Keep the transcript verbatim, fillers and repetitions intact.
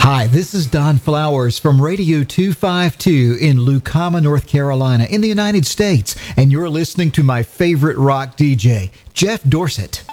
Hi, this is Don Flowers from Radio two fifty-two in Lucama, North Carolina, in the United States, and you're listening to my favorite rock D J, Jeff Dorset.